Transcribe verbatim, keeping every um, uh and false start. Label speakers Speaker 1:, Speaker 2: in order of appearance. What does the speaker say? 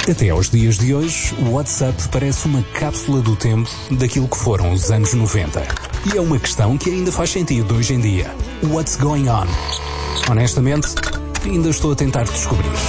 Speaker 1: Até aos dias de hoje, o WhatsApp parece uma cápsula do tempo daquilo que foram os anos noventa. E é uma questão que ainda faz sentido hoje em dia. What's going on? Honestamente, ainda estou a tentar descobrir.